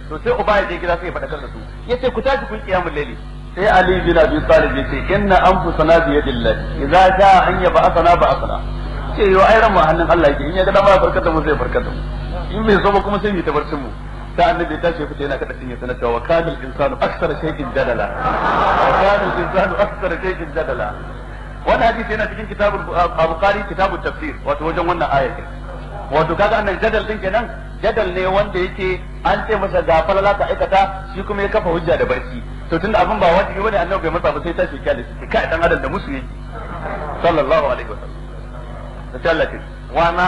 to sai uba ya je gida sai ya fadakar da su yace ku tashi kun kiyamul laili sai Ali bin Abi Talib yace inna anfusana bi yadillahi idza jaa an yab'athana ba'athana ce yo ai ran mu hannun Allah yake in ya ga dama ya farkar da mu sai farkar da mu in bai so ba kuma sai mu tabarcin mu ta annabi ta ce fita yana kada cinye sanar cewa wa kana al-insanu aktsara shay'in jadala wa kana al-insanu aktsara shay'in jadala wannan hadisi yana cikin kitabul Bukhari kitabut tafsir wato wajen wannan ayatin wato kaga annan jadal din kenan jadal ne wanda yake an ce masa ga falala ka aikata shi kuma ya kafa hujja da barci to tunda abin ba wajibi bane annabi bai matsa ba sai ta shi kyale shi kai dan adam da musu yake sallallahu alaihi wasallam da Allah ce وما